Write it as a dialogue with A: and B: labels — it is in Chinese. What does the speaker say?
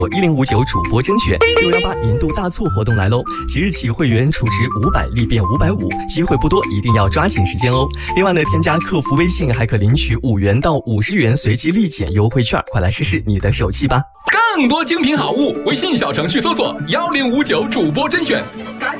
A: 1059主播甄选618年度大促活动来喽！即日起会员储值500立变550，机会不多，一定要抓紧时间哦。另外呢，添加客服微信还可领取5元到50元随机立减优惠券，快来试试你的手气吧！
B: 更多精品好物，微信小程序搜索1059主播甄选。